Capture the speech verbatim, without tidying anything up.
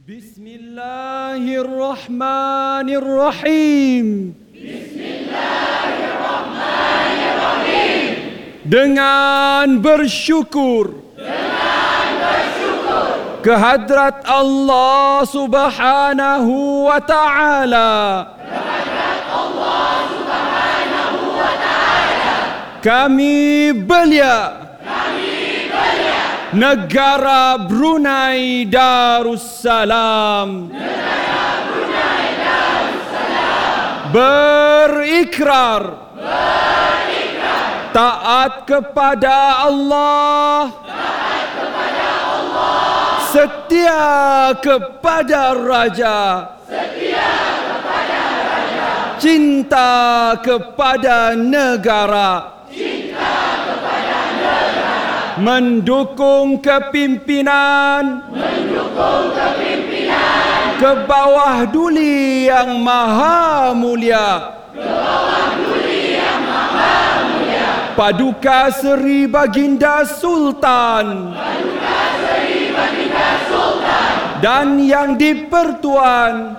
Bismillahirrahmanirrahim. Bismillahirrahmanirrahim. Dengan bersyukur. Dengan bersyukur. Kehadrat Allah Subhanahu wa Ta'ala. Kehadrat Allah Subhanahu wa Ta'ala. Kami belia. Negara Brunei Darussalam. Negara Brunei Darussalam. Berikrar. Berikrar. Taat kepada Allah. Taat kepada Allah. Setia kepada Raja. Setia kepada Raja. Cinta kepada negara. Mendukung kepimpinan, mendukung kepimpinan ke bawah duli yang maha mulia, ke bawah duli yang maha mulia, Paduka Seri Baginda Sultan, Paduka Seri Baginda Sultan, dan yang di-Pertuan,